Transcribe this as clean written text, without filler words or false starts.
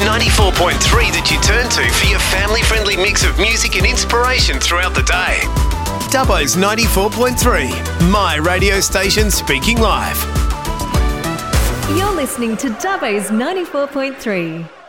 94.3 that you turn to for your family-friendly mix of music and inspiration throughout the day. Dubbo's 94.3, my radio station speaking live. You're listening to Dubbo's 94.3.